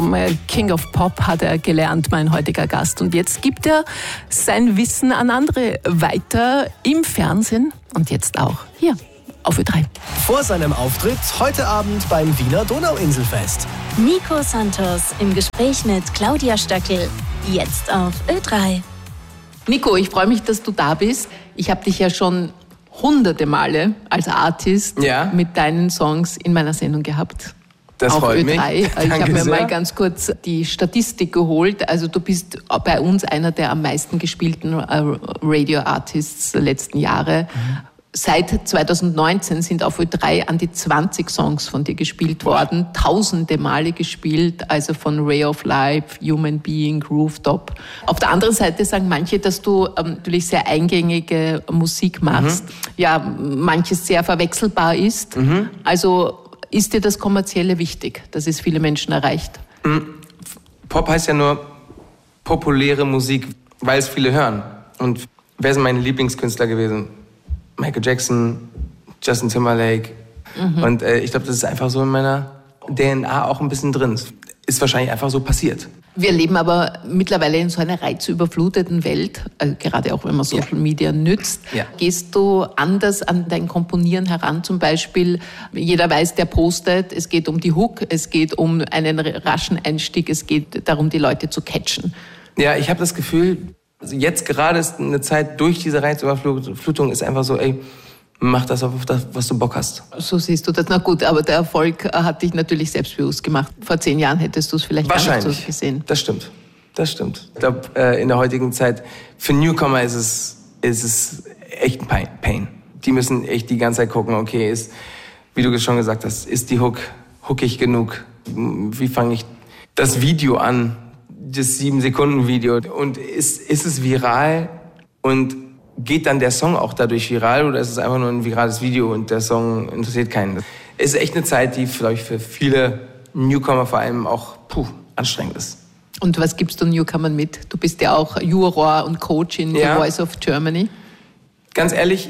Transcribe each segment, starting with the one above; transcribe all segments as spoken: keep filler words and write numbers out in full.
King of Pop hat er gelernt, mein heutiger Gast. Und jetzt gibt er sein Wissen an andere weiter im Fernsehen und jetzt auch hier auf Ö drei. Vor seinem Auftritt heute Abend beim Wiener Donauinselfest. Nico Santos im Gespräch mit Claudia Stöckl. Jetzt auf Ö drei. Nico, ich freue mich, dass du da bist. Ich habe dich ja schon hunderte Male als Artist ja. mit deinen Songs in meiner Sendung gehabt. Das auf freut Ö drei. mich. Ich habe mir sehr. mal ganz kurz die Statistik geholt. Also du bist bei uns einer der am meisten gespielten Radio-Artists der letzten Jahre. Mhm. Seit zwanzig neunzehn sind auf Ö drei an die zwanzig Songs von dir gespielt worden, tausende Male gespielt, also von Ray of Life, Human Being, Rooftop. Auf der anderen Seite sagen manche, dass du ähm, natürlich sehr eingängige Musik machst, mhm. ja, manches sehr verwechselbar ist. Mhm. Also ist dir das Kommerzielle wichtig, dass es viele Menschen erreicht? Mhm. Pop heißt ja nur populäre Musik, weil es viele hören. Und wer sind meine Lieblingskünstler gewesen? Michael Jackson, Justin Timberlake. Mhm. Und äh, ich glaube, das ist einfach so in meiner D N A auch ein bisschen drin. Ist wahrscheinlich einfach so passiert. Wir leben aber mittlerweile in so einer reizüberfluteten Welt, also gerade auch wenn man Social ja. Media nützt. Ja. Gehst du anders an dein Komponieren heran? Zum Beispiel, jeder weiß, der postet, es geht um die Hook, es geht um einen raschen Einstieg, es geht darum, die Leute zu catchen. Ja, ich habe das Gefühl, also jetzt gerade ist eine Zeit durch diese Reizüberflutung ist einfach so, ey, mach das auf das, was du Bock hast. So siehst du das. Na gut, aber der Erfolg hat dich natürlich selbstbewusst gemacht. Vor zehn Jahren hättest du es vielleicht gar nicht so gesehen. Das stimmt, das stimmt. Ich glaube, in der heutigen Zeit, für Newcomer ist es, ist es echt ein Pain. Die müssen echt die ganze Zeit gucken, okay, ist, wie du schon gesagt hast, ist die Hook hookig genug? Wie fange ich das Video an? Das sieben-Sekunden-Video. Und ist, ist es viral und geht dann der Song auch dadurch viral oder ist es einfach nur ein virales Video und der Song interessiert keinen? Es ist echt eine Zeit, die vielleicht für viele Newcomer vor allem auch puh, anstrengend ist. Und was gibst du Newcomern mit? Du bist ja auch Juror und Coach in ja. The Voice of Germany. Ganz ehrlich,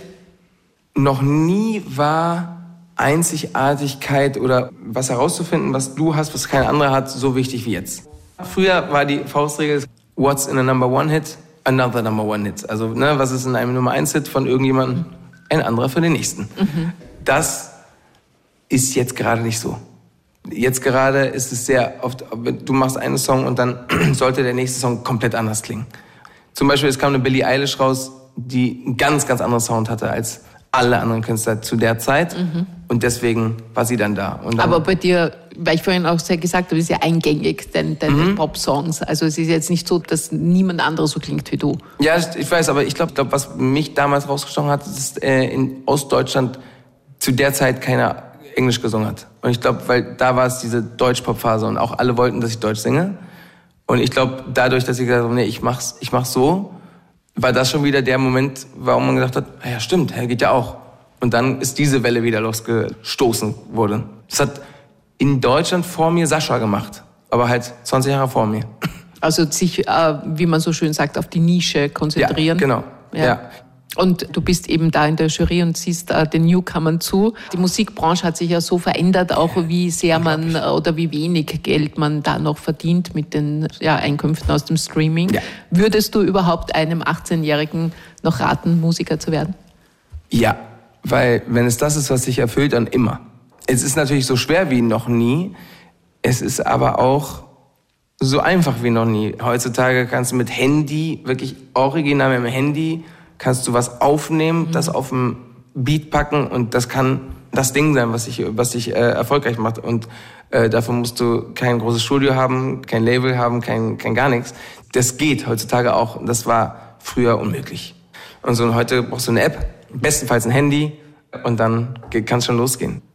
noch nie war Einzigartigkeit oder was herauszufinden, was du hast, was kein anderer hat, so wichtig wie jetzt. Früher war die Faustregel, what's in a number one hit? Another number one hit. Also, ne, was ist in einem Nummer eins Hit von irgendjemandem? Ein anderer für den nächsten. Mhm. Das ist jetzt gerade nicht so. Jetzt gerade ist es sehr oft, du machst einen Song und dann sollte der nächste Song komplett anders klingen. Zum Beispiel, es kam eine Billie Eilish raus, die einen ganz, ganz anderen Sound hatte als alle anderen Künstler zu der Zeit. Mhm. Und deswegen war sie dann da. Und dann aber bei dir, weil ich vorhin auch sehr gesagt habe, ist ja eingängig, deine, deine mhm. Pop-Songs. Also es ist jetzt nicht so, dass niemand anderes so klingt wie du. Ja, ich weiß, aber ich glaube, glaub, was mich damals rausgestochen hat, ist, äh, in Ostdeutschland zu der Zeit keiner Englisch gesungen hat. Und ich glaube, weil da war es diese Deutsch-Pop-Phase und auch alle wollten, dass ich Deutsch singe. Und ich glaube, dadurch, dass ich gesagt habe, nee, ich mach's, ich mach's so, war das schon wieder der Moment, warum man gedacht hat, ja stimmt, er geht ja auch. Und dann ist diese Welle wieder losgestoßen worden. Das hat in Deutschland vor mir Sascha gemacht, aber halt zwanzig Jahre vor mir. Also sich, äh, wie man so schön sagt, auf die Nische konzentrieren. Ja, genau. Ja. Ja. Und du bist eben da in der Jury und siehst äh, den Newcomern zu. Die Musikbranche hat sich ja so verändert, auch wie sehr man äh, oder wie wenig Geld man da noch verdient mit den ja, Einkünften aus dem Streaming. Ja. Würdest du überhaupt einem achtzehnjährigen noch raten, Musiker zu werden? Ja, weil wenn es das ist, was sich erfüllt, dann immer. Es ist natürlich so schwer wie noch nie. Es ist aber auch so einfach wie noch nie. Heutzutage kannst du mit Handy, wirklich original mit dem Handy, kannst du was aufnehmen, mhm. das auf dem Beat packen und das kann das Ding sein, was dich, was dich äh, erfolgreich macht. Und äh, dafür musst du kein großes Studio haben, kein Label haben, kein, kein gar nichts. Das geht heutzutage auch. Das war früher unmöglich. Und so und heute brauchst du eine App, bestenfalls ein Handy und dann kann es schon losgehen.